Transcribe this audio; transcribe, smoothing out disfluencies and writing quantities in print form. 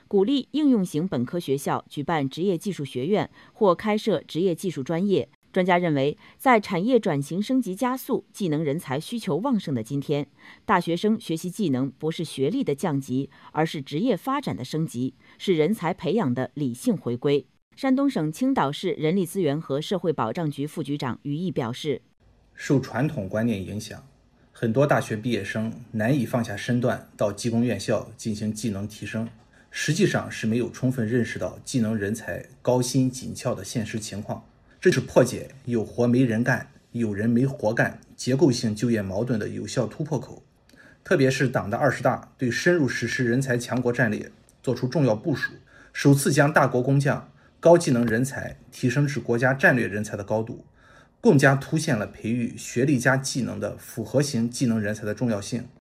鼓励应用型本科学校举办职业技术学院或开设职业技术专业。专家认为，在产业转型升级加速、技能人才需求旺盛的今天，大学生学习技能不是学历的降级，而是职业发展的升级，是人才培养的理性回归。山东省青岛市人力资源和社会保障局副局长于毅表示， 受传统观念影响，很多大学毕业生难以放下身段到技工院校进行技能提升，实际上是没有充分认识到技能人才高薪紧俏的现实情况。这是破解有活没人干、有人没活干结构性就业矛盾的有效突破口。特别是党的20大对深入实施人才强国战略作出重要部署，首次将大国工匠、高技能人才提升至国家战略人才的高度，更加凸显了培育学历加技能的复合型技能人才的重要性。